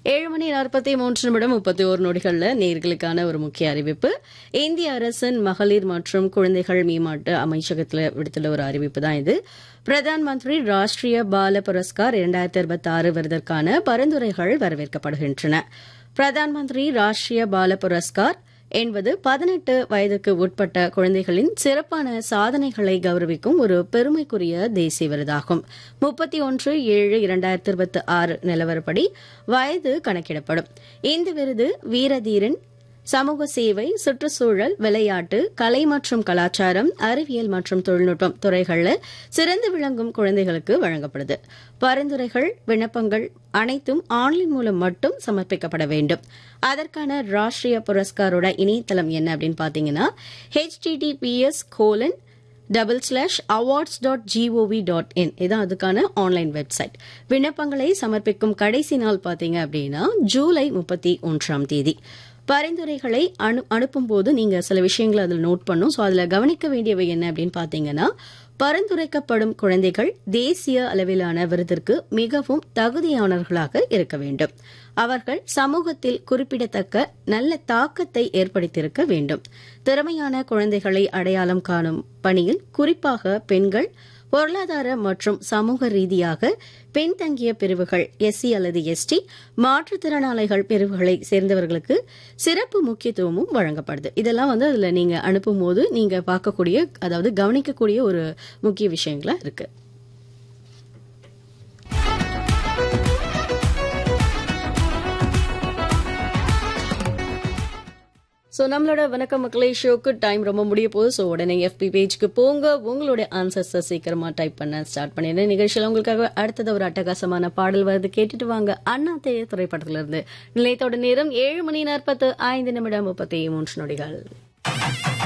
7:43 நேர்களுக்கான ஒரு முக்கிய அறிவிப்பு. இந்திய அரசின் மகளிர் மற்றும் குழந்தைகள் மேம்பாட்டு அமைச்சகத்தில் விடுத்துள்ள ஒரு அறிவிப்பு தான் இது. பிரதான் மந்திரி ராஷ்டிரிய பால புரஸ்கார் 2026 விருதிற்கான பரிந்துரைகள் வரவேற்கப்படுகின்றன. பிரதான் மந்திரி ராஷ்டிரிய பால புரஸ்கார் என்பது 18 வயதுக்கு உட்பட்ட குழந்தைகளின் சிறப்பான சாதனைகளை கௌரவிக்கும் ஒரு பெருமைக்குரிய தேசிய விருதாகும். 31/7/2026 நிலவரப்படி வயது கணக்கிடப்படும். இந்த விருது வீரதீரன், சமூக சேவை, சுற்றுச்சூழல், விளையாட்டு, கலை மற்றும் கலாச்சாரம், அறிவியல் மற்றும் தொழில்நுட்பம் துறைகளில் சிறந்து விளங்கும் குழந்தைகளுக்கு வழங்கப்படுது. பரிந்துரைகள், விண்ணப்பங்கள் அனைத்தும் ஆன்லைன் மூலம் மட்டும் சமர்ப்பிக்கப்பட வேண்டும். அதற்கான ராஷ்டிரிய புரஸ்காரோட இணையதளம் என்ன அப்படின்னு பாத்தீங்கன்னா https://awards.gov.in இதான் அதுக்கான ஆன்லைன் வெப்சைட். விண்ணப்பங்களை சமர்ப்பிக்கும் கடைசி நாள் பாத்தீங்க அப்படின்னா ஜூலை 31. பரிந்துரைகளை அனுப்பும்போது நீங்க சில விஷயங்களை அதில் நோட் பண்ணும். ஸோ அதில் கவனிக்க வேண்டியவை என்ன அப்படின்னு பாத்தீங்கன்னா, பரிந்துரைக்கப்படும் குழந்தைகள் தேசிய அளவிலான விருதிற்கு மிகவும் தகுதியானவர்களாக இருக்க வேண்டும். அவர்கள் சமூகத்தில் குறிப்பிடத்தக்க நல்ல தாக்கத்தை ஏற்படுத்தியிருக்க வேண்டும். திறமையான குழந்தைகளை அடையாளம் காணும் பணியில் குறிப்பாக பெண்கள், பொருளாதார மற்றும் சமூக ரீதியாக பின்தங்கிய பிரிவுகள், எஸ்சி அல்லது எஸ்டி, மாற்றுத்திறனாளிகள் பிரிவுகளை சேர்ந்தவர்களுக்கு சிறப்பு முக்கியத்துவமும் வழங்கப்படுது. இதெல்லாம் அதுல நீங்க அனுப்பும் போது நீங்க பார்க்கக்கூடிய, அதாவது கவனிக்கக்கூடிய ஒரு முக்கிய விஷயங்களா இருக்கு. ஸோ நம்மளோட வணக்கம் மக்களே ஷோக்கு டைம் ரொம்ப முடிய போகுது. ஸோ உடனே FB பேஜ்க்கு போங்க, உங்களுடைய ஆன்சர்ஸை சீக்கிரமா டைப் பண்ண ஸ்டார்ட் பண்ணிடுறேன். நிகழ்ச்சியில் உங்களுக்காக அடுத்தது ஒரு அட்டகாசமான பாடல் வருது, கேட்டுட்டு வாங்க. அண்ணா தேய திரைப்படத்துல இருந்து. நிலையத்தோட நேரம் 7:45 நிமிடம் 33 நொடிகள்.